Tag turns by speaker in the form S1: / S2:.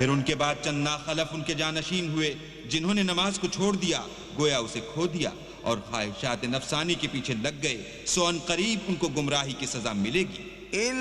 S1: फिर उनके बाद चंद नाखलफ उनके जानशीन हुए जिन्होंने नमाज को छोड़ दिया, गोया उसे खो दिया और ख्वाहिशात नफसानी के पीछे लग गए, सो अन करीब उनको गुमराही की सजा मिलेगी।